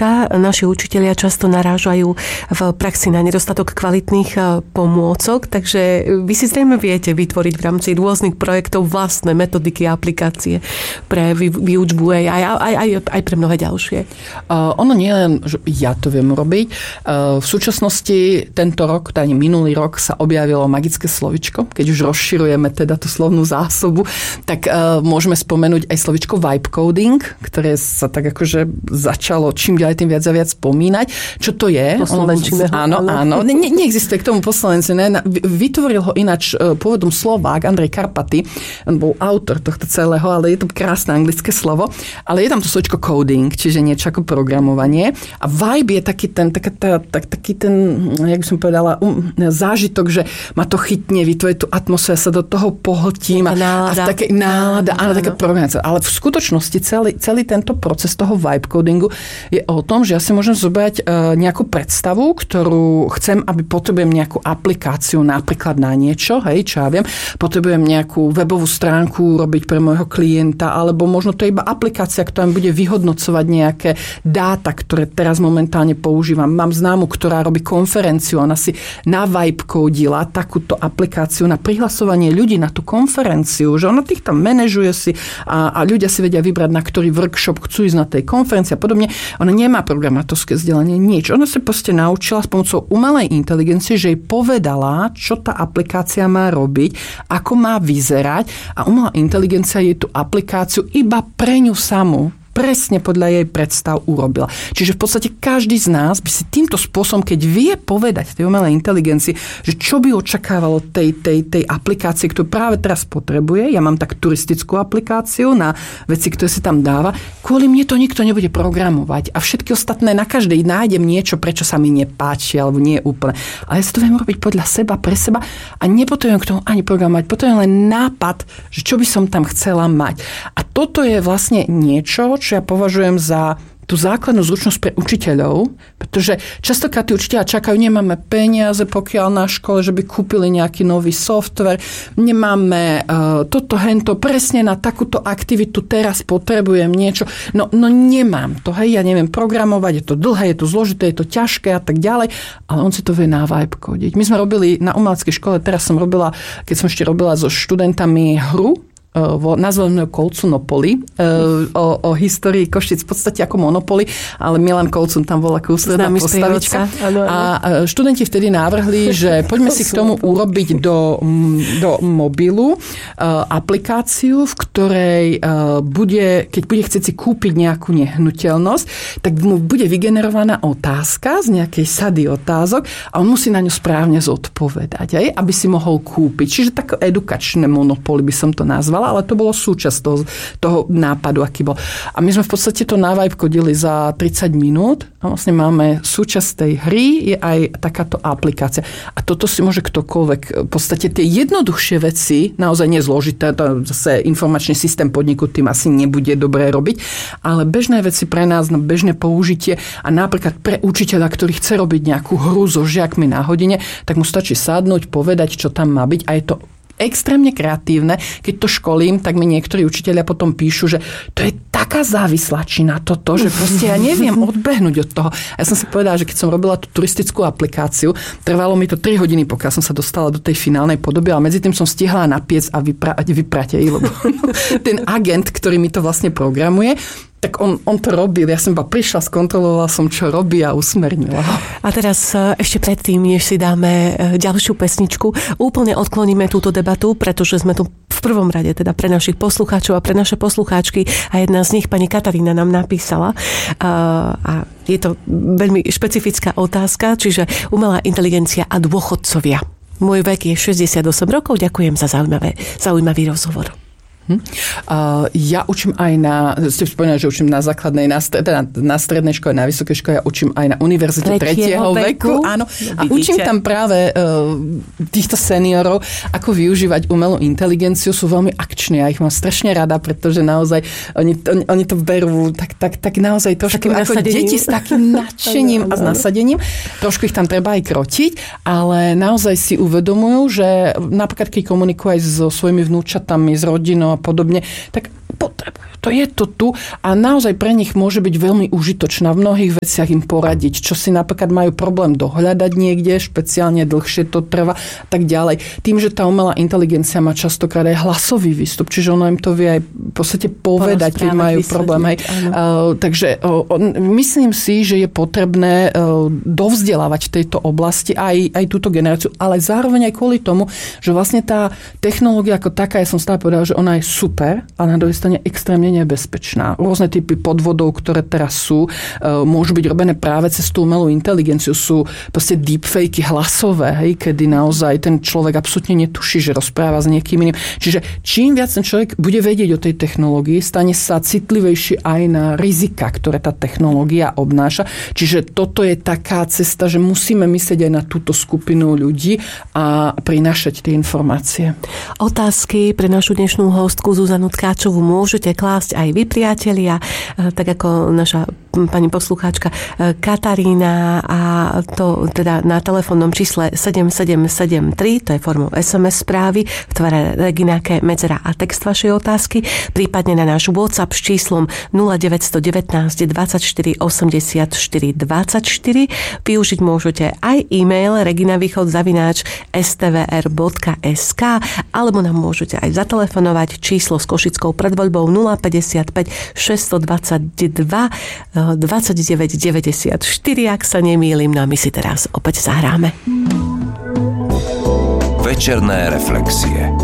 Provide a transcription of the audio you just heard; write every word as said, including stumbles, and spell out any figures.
slovíčka. Naši učitelia často narážajú v praxi na nedostatok kvalitných pomôcok, takže vy si zrejme viete vytvoriť v rámci rôznych projektov vlastné metodiky a aplikácie pre výučbu aj, aj, aj, aj, aj pre mnohé ďalšie. Uh, ono nie len, že ja to viem robiť. Uh, v súčasnosti tento rok, ani minulý rok sa objavilo magické slovičko. Keď už rozširujeme teda tú slovnú zásobu, tak uh, môžeme spomenúť aj slovičko vibe coding, ktoré sa tak akože začalo čím ďalej tým viac a viac spomínať. Čo to je? Po slovenčine. Áno, áno. Ne, neexistuje k tomu po slovenčine. Vytvoril ho ináč pôvodom Slovák Andrej Karpaty. On bol autor tohto celého, ale je to krásne anglické slovo. Ale je tam to slovičko coding, čiže niečo ako programovanie. A vibe je taký ten, taká, tá, tak, taký ten, jak by som povedala, um, zážitok, že ma to chytne, vytvorí tú atmosféru, sa do toho pohltím. A, a také nálada, áno, taká programácia. Ale v skutočnosti celý, celý tento proces toho vibe codingu je o tom, že ja si môžem zobrať uh, nejakú predstavu, ktorú chcem, aby potrebujem nejakú aplikáciu napríklad na niečo, hej, čo ja viem, potrebujem nejakú webovú stránku robiť pre môjho klienta, alebo možno to je iba aplikácia, ktorá mi bude vyhodnocovať nejaké dáta, ktoré teraz momentálne používam. Mám známu, ktorá robí konferenciu, ona si na Vibe codila takúto aplikáciu na prihlasovanie ľudí na tú konferenciu, že ona tých tam manažuje si a, a ľudia si vedia vybrať, na ktorý workshop chcú ísť na tej konferencii a podobne. Ona nemá programátorské vzdelanie, nič. Ona sa proste naučila s pomocou umelej inteligencie, že jej povedala, čo tá aplikácia má robiť, ako má vyzerať a umelá inteligencia jej tú aplikáciu iba pre ňu samú presne podľa jej predstav urobila. Čiže v podstate každý z nás by si týmto spôsobom, keď vie povedať tej umelej inteligencii, že čo by očakávalo tej, tej, tej aplikácie, ktorú práve teraz potrebuje, ja mám tak turistickú aplikáciu na veci, ktoré si tam dáva, kvôli mne to nikto nebude programovať a všetky ostatné na každej nájdem niečo, prečo sa mi nepáči alebo nie je úplne. Ale ja si to viem robiť podľa seba, pre seba a nepotrebujem k tomu ani programovať, potrebujem len nápad, že čo by som tam chcela mať. A toto je vlastne niečo, čo ja považujem za tú základnú zručnosť pre učiteľov, pretože častokrát tí učiteľia čakajú, nemáme peniaze, pokiaľ na škole, že by kúpili nejaký nový software, nemáme uh, toto, hento, presne na takúto aktivitu teraz potrebujem niečo. No, no nemám to, hej, ja neviem programovať, je to dlhé, je to zložité, je to ťažké a tak ďalej, ale on si to vie na vibe kodiť. My sme robili na umeleckej škole, teraz som robila, keď som ešte robila so študentami hru, vo nazvaného kolcu Nopoly, o, o histórii Košíc v podstate ako Monopoly, ale Milan Kolcun tam bola ako ústredná postavička. A študenti vtedy navrhli, že poďme si k tomu urobiť do, do mobilu aplikáciu, v ktorej bude, keď bude chcieť si kúpiť nejakú nehnuteľnosť, tak mu bude vygenerovaná otázka z nejakej sady otázok a on musí na ňu správne zodpovedať, aj, aby si mohol kúpiť. Čiže také edukačné Monopoly by som to nazvala, ale to bolo súčasť toho, toho nápadu, aký bol. A my sme v podstate to na Vibe kodili za tridsať minút a vlastne máme súčasť tej hry, je aj takáto aplikácia. A toto si môže ktokoľvek, v podstate tie jednoduchšie veci, naozaj nezložité, to zase informačný systém podniku tým asi nebude dobré robiť, ale bežné veci pre nás na bežné použitie a napríklad pre učiteľa, ktorý chce robiť nejakú hru so žiakmi na hodine, tak mu stačí sadnúť, povedať, čo tam má byť a je to extrémne kreatívne. Keď to školím, tak mi niektorí učitelia potom píšu, že to je taká závislačina toto, že proste ja neviem odbehnúť od toho. A ja som si povedala, že keď som robila tú turistickú aplikáciu, trvalo mi to tri hodiny, pokiaľ som sa dostala do tej finálnej podoby, ale medzi tým som stihla napiec a vypra- vyprať jej, lebo ten agent, ktorý mi to vlastne programuje, tak on, on to robil. Ja som iba prišla, skontrolovala som, čo robí a usmernila. A teraz ešte predtým, než si dáme ďalšiu pesničku, úplne odkloníme túto debatu, pretože sme tu v prvom rade teda pre našich poslucháčov a pre naše poslucháčky a jedna z nich, pani Katarína, nám napísala a je to veľmi špecifická otázka, čiže umelá inteligencia a dôchodcovia. Môj vek je šesťdesiatosem rokov, ďakujem za zaujímavé, zaujímavý rozhovor. Hm. Uh, ja učím aj na, ste spomínali, že učím na základnej, na, teda na strednej škole, na vysokej škole, ja učím aj na univerzite tretieho veku. Áno. A vidíte? Učím tam práve uh, týchto seniorov, ako využívať umelú inteligenciu. Sú veľmi akční. Ja ich mám strašne rada, pretože naozaj oni, oni, oni to berú tak, tak, tak naozaj trošku ako deti s takým nadšením a s nasadením. Trošku ich tam treba aj krotiť, ale naozaj si uvedomujú, že napríklad keď komunikujú aj so svojimi vnúčatami, s rodinou a podobne, tak potrebujú. To je to tu a naozaj pre nich môže byť veľmi užitočná. V mnohých veciach im poradiť, čo si napríklad majú problém dohľadať niekde, špeciálne dlhšie to trvá, tak ďalej. Tým, že tá umelá inteligencia má častokrát aj hlasový výstup, čiže ono im to vie aj v podstate povedať, keď majú problém. Hej. Uh, takže uh, myslím si, že je potrebné uh, dovzdelávať v tejto oblasti aj, aj túto generáciu, ale zároveň aj kvôli tomu, že vlastne tá technológia ako taká, ja som stále povedala, že ona je super, ale na druhej strane extrémne nebezpečná. Rôzne typy podvodov, ktoré teraz sú, môžu byť robené práve cez tú umelú inteligenciu. Sú proste deepfakey hlasové, hej, kedy naozaj ten človek absolútne netuší, že rozpráva s niekým iným. Čiže čím viac ten človek bude vedieť o tej technológii, stane sa citlivejší aj na rizika, ktoré tá technológia obnáša. Čiže toto je taká cesta, že musíme myslieť aj na túto skupinu ľudí a prinášať tie informácie. Otázky pre našu dnešnú hostku Zuzanu Tkáčovú môžete klásť aj vy, priatelia, tak ako naša pani poslucháčka Katarína, a to teda na telefónnom čísle sedem sedem sedem tri, to je formou es em es správy v tvare Regina K. Medzera a text vašej otázky, prípadne na náš WhatsApp s číslom nula deväť jedna deväť dvadsaťštyri osemdesiatštyri dvadsaťštyri. Využiť môžete aj e-mail reginavýchod zavináč es té vé er bodka es ká alebo nám môžete aj zatelefonovať číslo s košickou predvoľbou nula päťdesiatpäť šesťstodvadsaťdva dvadsaťdeväť deväťdesiatštyri, ak sa nemýlim. No a my si teraz opäť zahráme. Večerné reflexie.